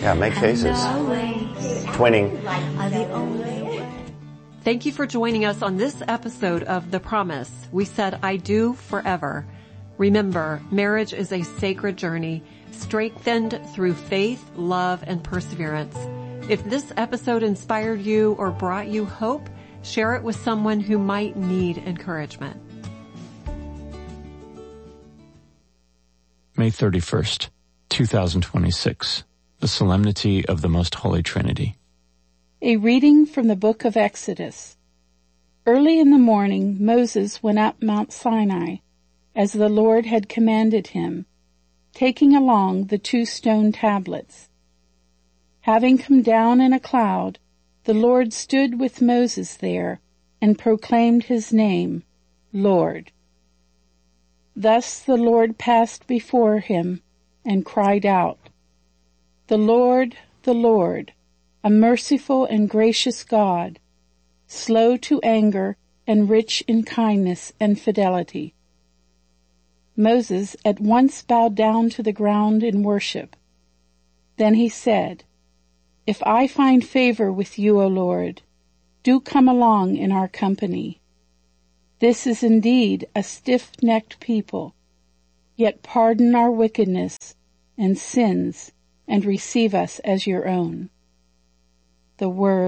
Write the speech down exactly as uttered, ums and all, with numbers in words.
can't make faces. Twinning. Thank you for joining us on this episode of The Promise. We said, I do forever. Remember, marriage is a sacred journey, strengthened through faith, love, and perseverance. If this episode inspired you or brought you hope, share it with someone who might need encouragement. May thirty-first, twenty twenty-six, the Solemnity of the Most Holy Trinity. A reading from the book of Exodus. Early in the morning Moses went up Mount Sinai, as the Lord had commanded him, taking along the two stone tablets. Having come down in a cloud, the Lord stood with Moses there and proclaimed his name, Lord. Thus the Lord passed before him and cried out, The Lord, the Lord, a merciful and gracious God, slow to anger and rich in kindness and fidelity. Moses at once bowed down to the ground in worship. Then he said, If I find favor with you, O Lord, do come along in our company. This is indeed a stiff-necked people, yet pardon our wickedness and sins and receive us as your own. The word